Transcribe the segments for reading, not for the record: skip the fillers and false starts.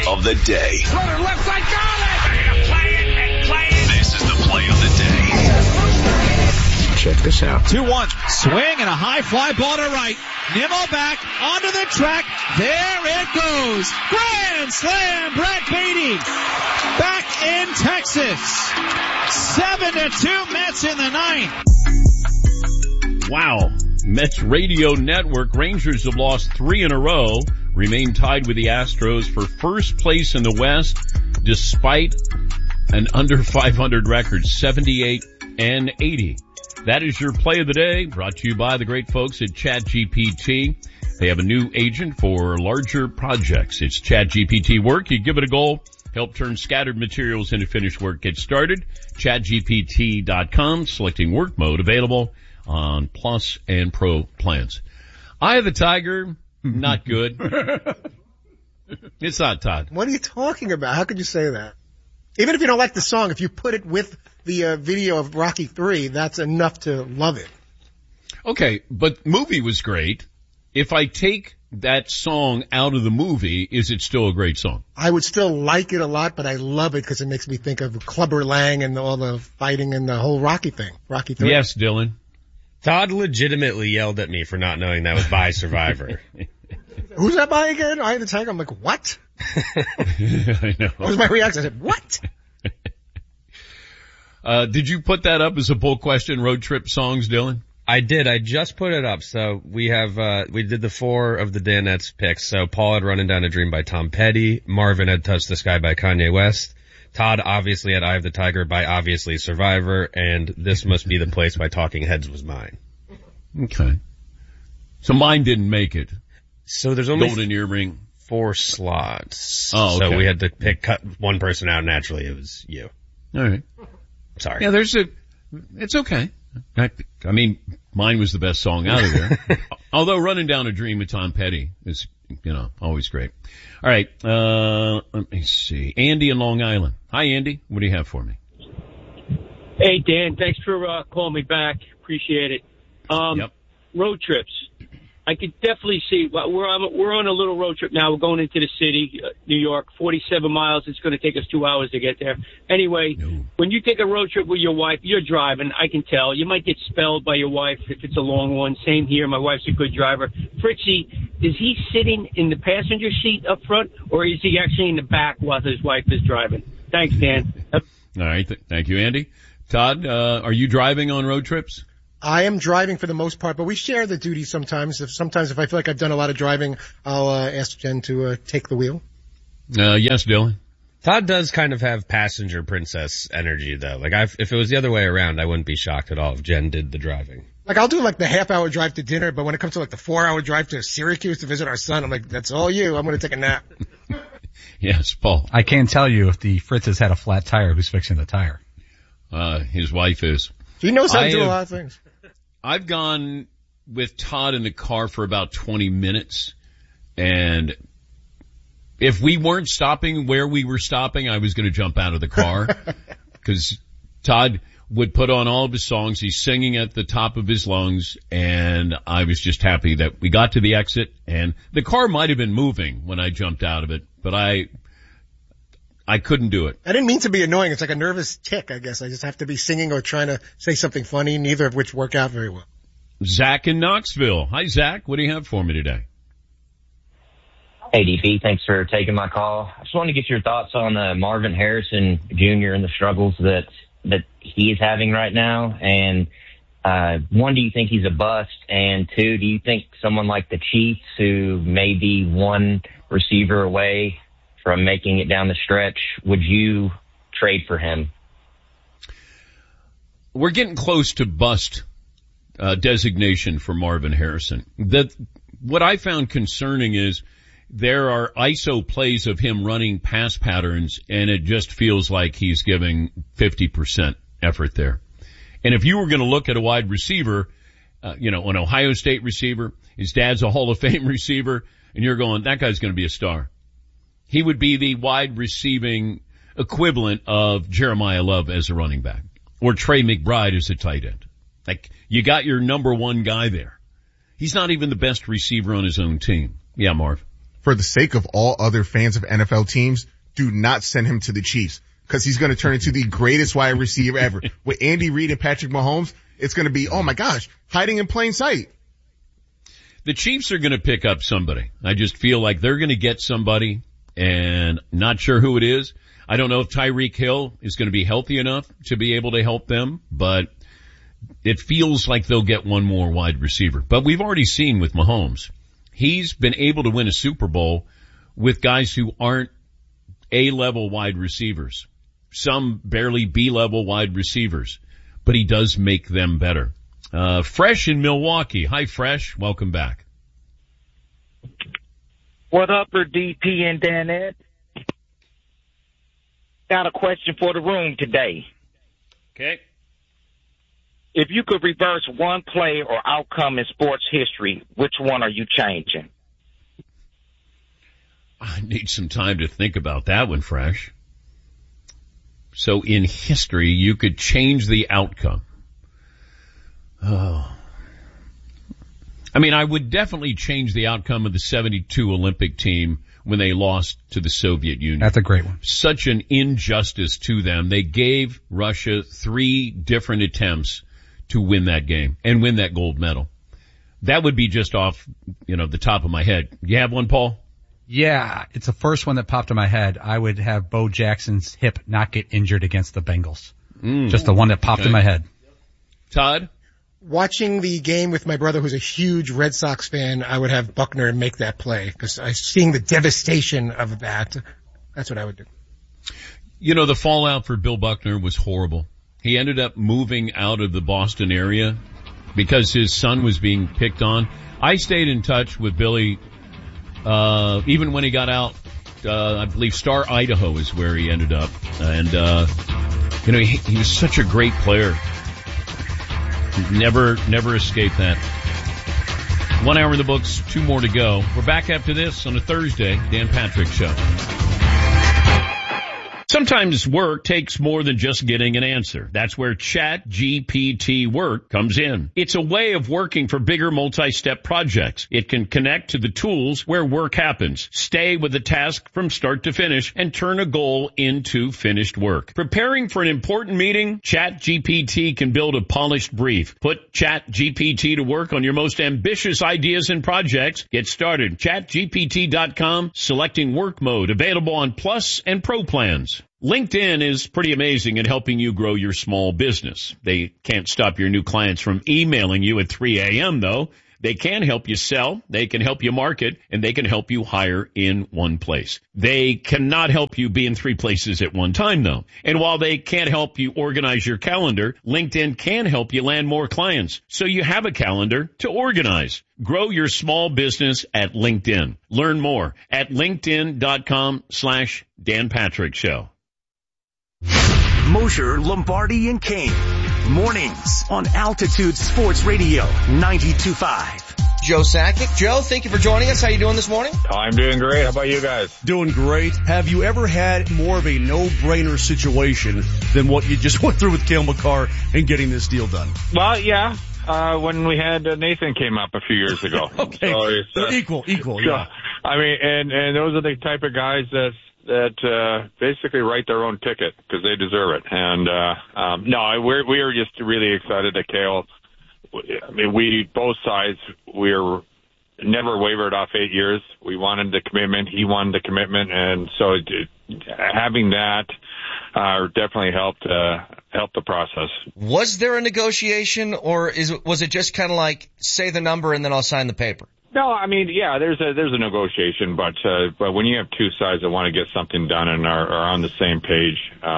of the day. Runner left side, got it! Play it and play it. This is the play of the day. Check this out. 2-1. Swing and a high fly ball to right. Nimmo back onto the track. There it goes. Grand slam, Brett Beatty. Back in Texas. 7-2 Mets in the ninth. Wow. Mets radio network. Rangers have lost 3 in a row. Remain tied with the Astros for first place in the West despite an under 500 record, 78 and 80. That is your play of the day, brought to you by the great folks at ChatGPT. They have a new agent for larger projects. It's ChatGPT Work. You give it a go, help turn scattered materials into finished work. Get started. ChatGPT.com, selecting work mode, available on Plus and Pro plans. Eye of the Tiger, not good. It's not, Todd. What are you talking about? How could you say that? Even if you don't like the song, if you put it with the video of Rocky 3, that's enough to love it. Okay, but movie was great. If I take that song out of the movie, is it still a great song? I would still like it a lot, but I love it because it makes me think of Clubber Lang and all the fighting and the whole Rocky thing. Rocky 3. Yes, Dylan. Todd legitimately yelled at me for not knowing that was by Survivor. Who's that by again? Eye of the Tiger? I'm like, what? I know. What was my reaction? I said, what? Did you put that up as a poll question, road trip songs, Dylan? I did. I just put it up. So we have, we did the 4 of the Danettes picks. So Paul had Running Down a Dream by Tom Petty. Marvin had Touch the Sky by Kanye West. Todd obviously had Eye of the Tiger by obviously Survivor. And This Must Be the Place by Talking Heads was mine. Okay. So mine didn't make it. So there's only Golden Earring. 4 slots. Oh, okay. So we had to cut one person out. Naturally, it was you. All right. Sorry. Yeah, it's okay. I mean, mine was the best song out of there. Although Running Down a Dream with Tom Petty is, always great. All right. Let me see. Andy in Long Island. Hi, Andy. What do you have for me? Hey, Dan. Thanks for calling me back. Appreciate it. Yep. Road trips. I could definitely see. We're on a little road trip now. We're going into the city, New York, 47 miles. It's going to take us 2 hours to get there. Anyway, When you take a road trip with your wife, you're driving. I can tell. You might get spelled by your wife if it's a long one. Same here. My wife's a good driver. Fritzy, is he sitting in the passenger seat up front, or is he actually in the back while his wife is driving? Thanks, Dan. All right. Thank you, Andy. Todd, are you driving on road trips? I am driving for the most part, but we share the duty sometimes. If I feel like I've done a lot of driving, I'll ask Jen to take the wheel. Yes, Dylan. Todd does kind of have passenger princess energy, though. Like, if it was the other way around, I wouldn't be shocked at all if Jen did the driving. Like, I'll do like the half-hour drive to dinner, but when it comes to like the 4-hour drive to Syracuse to visit our son, I'm like, that's all you. I'm going to take a nap. Yes, Paul. I can't tell you if the Fritz has had a flat tire, who's fixing the tire. His wife is. He knows how to do a lot of things. I've gone with Todd in the car for about 20 minutes, and if we weren't stopping where we were stopping, I was going to jump out of the car because Todd would put on all of his songs. He's singing at the top of his lungs, and I was just happy that we got to the exit, and the car might have been moving when I jumped out of it, but I couldn't do it. I didn't mean to be annoying. It's like a nervous tick, I guess. I just have to be singing or trying to say something funny, neither of which work out very well. Zach in Knoxville. Hi, Zach. What do you have for me today? Hey, DP. Thanks for taking my call. I just wanted to get your thoughts on Marvin Harrison Jr. and the struggles that he is having right now. And one, do you think he's a bust? And two, do you think someone like the Chiefs, who may be one receiver away from making it down the stretch, would you trade for him? We're getting close to bust designation for Marvin Harrison. What I found concerning is there are ISO plays of him running pass patterns, and it just feels like he's giving 50% effort there. And if you were going to look at a wide receiver, an Ohio State receiver, his dad's a Hall of Fame receiver, and you're going, that guy's going to be a star. He would be the wide receiving equivalent of Jeremiah Love as a running back, or Trey McBride as a tight end. Like, you got your number one guy there. He's not even the best receiver on his own team. Yeah, Marv. for the sake of all other fans of NFL teams, do not send him to the Chiefs, because he's going to turn into the greatest wide receiver ever. With Andy Reid and Patrick Mahomes, it's going to be, oh my gosh, hiding in plain sight. The Chiefs are going to pick up somebody. I just feel like they're going to get somebody, and not sure who it is. I don't know if Tyreek Hill is going to be healthy enough to be able to help them, but it feels like they'll get one more wide receiver. But we've already seen with Mahomes, he's been able to win a Super Bowl with guys who aren't A-level wide receivers. Some barely B-level wide receivers, but he does make them better. Fresh in Milwaukee. Hi, Fresh. Welcome back. What up, for DP and Danette? Got a question for the room today. Okay. If you could reverse one play or outcome in sports history, which one are you changing? I need some time to think about that one, Fresh. So in history, you could change the outcome. Oh. I mean, I would definitely change the outcome of the 72 Olympic team when they lost to the Soviet Union. That's a great one. Such an injustice to them. They gave Russia 3 different attempts to win that game and win that gold medal. That would be just off, the top of my head. You have one, Paul? Yeah, it's the first one that popped in my head. I would have Bo Jackson's hip not get injured against the Bengals. Just the one that popped in my head. Todd? Watching the game with my brother, who's a huge Red Sox fan, I would have Buckner make that play, because seeing the devastation of that, that's what I would do. The fallout for Bill Buckner was horrible. He ended up moving out of the Boston area because his son was being picked on. I stayed in touch with Billy, even when he got out. I believe Star, Idaho is where he ended up. And, he was such a great player. Never escaped that. 1 hour in the books, 2 more to go. We're back after this on a Thursday, Dan Patrick Show. Sometimes work takes more than just getting an answer. That's where ChatGPT Work comes in. It's a way of working for bigger multi-step projects. It can connect to the tools where work happens, stay with the task from start to finish, and turn a goal into finished work. Preparing for an important meeting? ChatGPT can build a polished brief. Put ChatGPT to work on your most ambitious ideas and projects. Get started. ChatGPT.com, selecting work mode, available on Plus and Pro plans. LinkedIn is pretty amazing at helping you grow your small business. They can't stop your new clients from emailing you at 3 a.m. though. They can help you sell, they can help you market, and they can help you hire in one place. They cannot help you be in 3 places at one time though. And while they can't help you organize your calendar, LinkedIn can help you land more clients so you have a calendar to organize. Grow your small business at LinkedIn. Learn more at linkedin.com/Dan Patrick Show. Mosher, Lombardi, and Kane. Mornings on Altitude Sports Radio 92.5. Joe Sakic. Joe, thank you for joining us. How you doing this morning? I'm doing great. How about you guys? Doing great. Have you ever had more of a no-brainer situation than what you just went through with Cale Makar and getting this deal done? Well, yeah. When we had Nathan came up a few years ago. Okay. So equal, yeah. I mean, and those are the type of guys that basically write their own ticket because they deserve it. And no, we are just really excited that Cale. I mean, both sides, we're never wavered off 8 years. We wanted the commitment. He wanted the commitment, and so having that definitely helped the process. Was there a negotiation, or was it just kind of like say the number and then I'll sign the paper? No, I mean, yeah, there's a negotiation, but when you have 2 sides that want to get something done and are on the same page,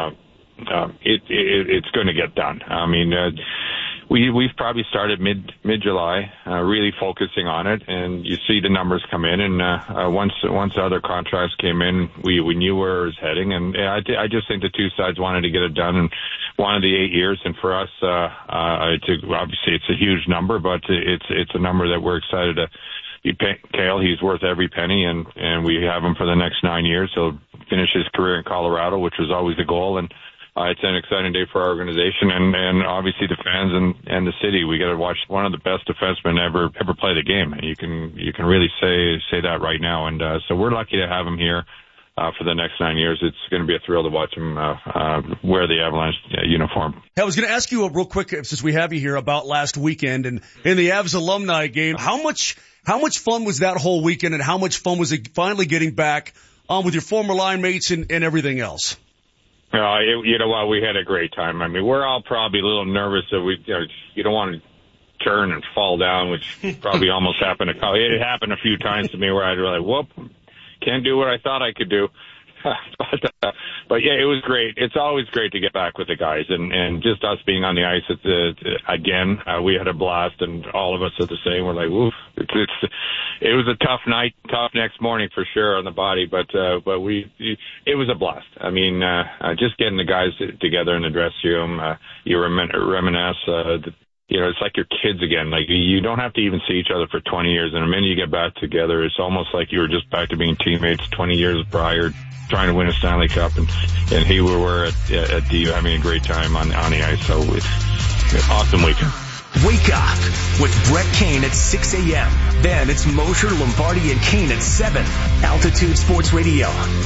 it's going to get done. I mean, we've probably started mid-July, really focusing on it, and you see the numbers come in, and once the other contracts came in, we knew where it was heading, and I just think the 2 sides wanted to get it done and wanted the 8 years, and for us, obviously it's a huge number, but it's a number that we're excited to. Cale, he's worth every penny, and we have him for the next 9 years. He'll finish his career in Colorado, which was always the goal, and it's an exciting day for our organization and obviously the fans and the city. We got to watch one of the best defensemen ever play the game. And you can really say that right now. And so we're lucky to have him here for the next 9 years. It's going to be a thrill to watch him wear the Avalanche uniform. I was going to ask you real quick, since we have you here, about last weekend and in the Avs alumni game. How much fun was that whole weekend, and how much fun was it finally getting back with your former line mates and everything else? You know what? We had a great time. I mean, we're all probably a little nervous that you don't want to turn and fall down, which probably almost happened. It happened a few times to me where I'd be like, whoop, can't do what I thought I could do. But yeah, it was great. It's always great to get back with the guys, and just us being on the ice again. We had a blast, and all of us are the same. We're like, woof. It was a tough night, tough next morning for sure on the body, but it was a blast. I mean, just getting the guys together in the dressing room, you reminisce. It's like your kids again. Like, you don't have to even see each other for 20 years, and the minute you get back together, it's almost like you were just back to being teammates 20 years prior, trying to win a Stanley Cup, and here we were at the having a great time on the ice. So it's awesome weekend. Wake up with Brett Kane at 6 a.m. Then it's Mosher, Lombardi, and Kane at 7. Altitude Sports Radio,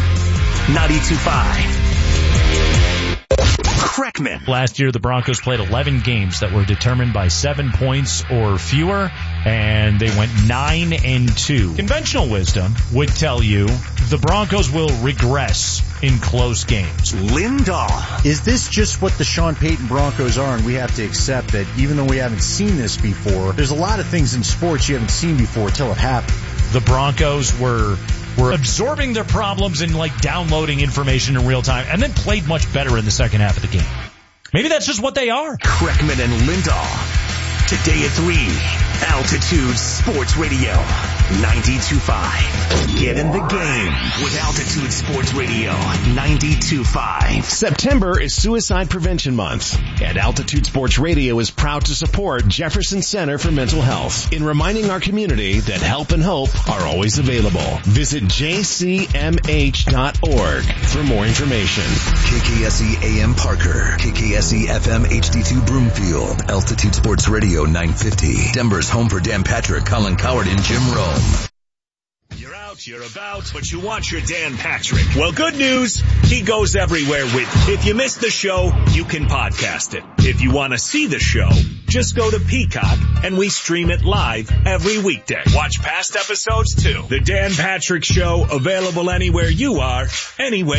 92.5. Kreckman. Last year, the Broncos played 11 games that were determined by 7 points or fewer, and they went 9-2. Conventional wisdom would tell you the Broncos will regress in close games. Lindahl. Is this just what the Sean Payton Broncos are, and we have to accept that even though we haven't seen this before, there's a lot of things in sports you haven't seen before till it happened. The Broncos were absorbing their problems and downloading information in real time, and then played much better in the second half of the game. Maybe that's just what they are. Kreckman and Lindahl. Today at 3. Altitude Sports Radio, 92.5. Get in the game with Altitude Sports Radio, 92.5. September is Suicide Prevention Month, and Altitude Sports Radio is proud to support Jefferson Center for Mental Health in reminding our community that help and hope are always available. Visit jcmh.org for more information. KKSE AM Parker, KKSE FM HD2 Broomfield, Altitude Sports Radio 950, Denver's home for Dan Patrick, Colin Coward, and Jim Rome. You're out, you're about, but you want your Dan Patrick. Well, good news, he goes everywhere with you. If you missed the show, you can podcast it. If you want to see the show, just go to Peacock, and we stream it live every weekday. Watch past episodes too. The Dan Patrick Show, available anywhere you are, anyway.